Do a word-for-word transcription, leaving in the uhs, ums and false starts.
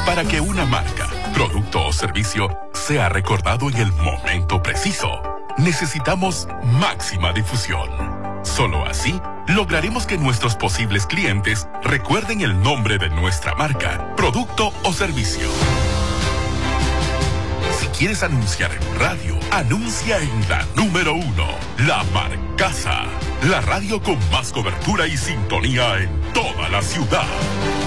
Para que una marca, producto o servicio sea recordado en el momento preciso, necesitamos máxima difusión. Solo así lograremos que nuestros posibles clientes recuerden el nombre de nuestra marca, producto o servicio. Si quieres anunciar en radio, anuncia en la número uno, La Marcaza, la radio con más cobertura y sintonía en toda la ciudad.